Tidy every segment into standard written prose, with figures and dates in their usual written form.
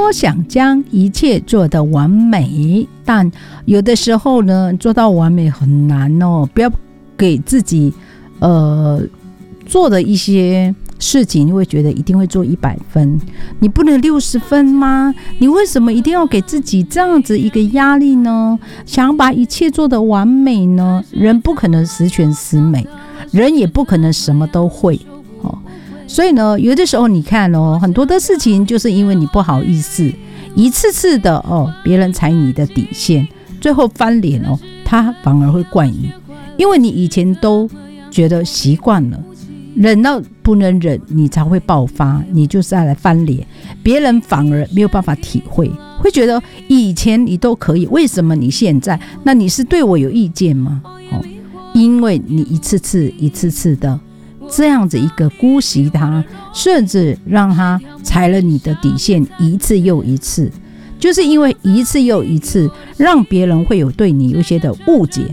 要想将一切做得完美，但有的时候呢，做到完美很难哦。不要给自己做的一些事情，你会觉得一定会做100分，你不能60分吗？你为什么一定要给自己这样子一个压力呢？想把一切做得完美呢？人不可能十全十美，人也不可能什么都会哦。所以呢，有的时候你看哦，很多的事情就是因为你不好意思，一次次的哦，别人踩你的底线，最后翻脸哦，他反而会怪你，因为你以前都觉得习惯了。忍到不能忍，你才会爆发，你就是要来翻脸，别人反而没有办法体会，会觉得以前你都可以，为什么你现在？那你是对我有意见吗？因为你一次次的这样子一个姑息他，甚至让他踩了你的底线一次又一次，就是因为一次又一次，让别人会有对你有一些的误解，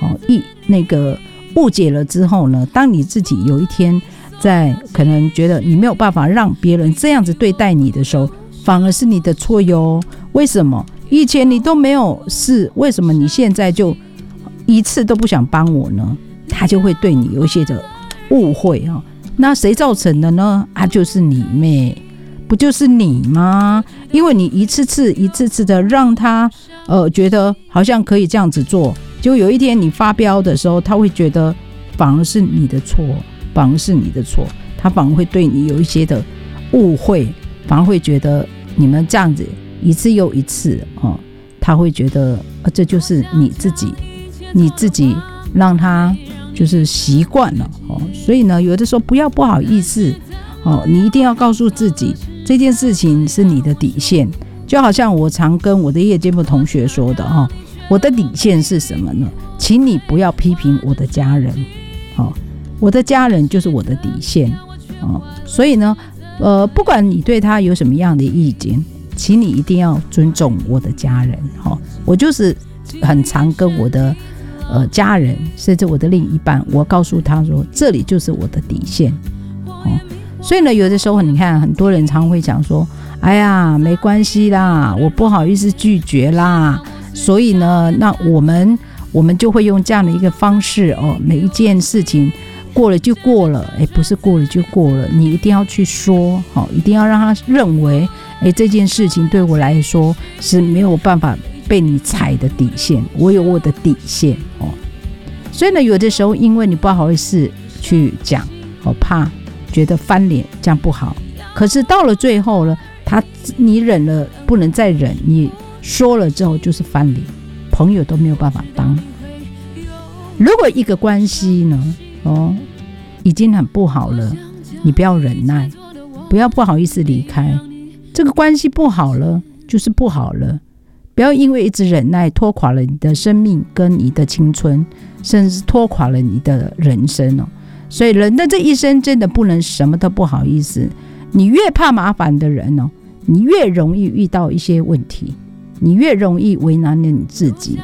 误解了之后呢，当你自己有一天在可能觉得你没有办法让别人这样子对待你的时候，反而是你的错哟。为什么以前你都没有事，为什么你现在就一次都不想帮我呢？他就会对你有一些的误会哦。那谁造成的呢？就是你妹，不就是你吗？因为你一次次的让他觉得好像可以这样子做，就有一天你发飙的时候，他会觉得反而是你的错，他反而会对你有一些的误会，反而会觉得你们这样子一次又一次他会觉得这就是你自己让他就是习惯了所以呢，有的时候不要不好意思你一定要告诉自己这件事情是你的底线。就好像我常跟我的夜间部同学说的我的底线是什么呢？请你不要批评我的家人我的家人就是我的底线所以呢不管你对他有什么样的意见，请你一定要尊重我的家人我就是很常跟我的家人甚至我的另一半，我告诉他说这里就是我的底线所以呢，有的时候你看很多人常会讲说哎呀没关系啦，我不好意思拒绝啦，所以呢那我们就会用这样的一个方式每一件事情过了就过了不是过了就过了，你一定要去说一定要让他认为这件事情对我来说是没有办法被你踩的底线，我有我的底线所以呢，有的时候因为你不好意思去讲怕觉得翻脸这样不好，可是到了最后呢，你忍了不能再忍，你说了之后就是翻脸，朋友都没有办法当。如果一个关系呢已经很不好了，你不要忍耐，不要不好意思离开，这个关系不好了就是不好了，不要因为一直忍耐拖垮了你的生命跟你的青春，甚至拖垮了你的人生所以人的这一生真的不能什么都不好意思，你越怕麻烦的人你越容易遇到一些问题，你越容易为难了你自己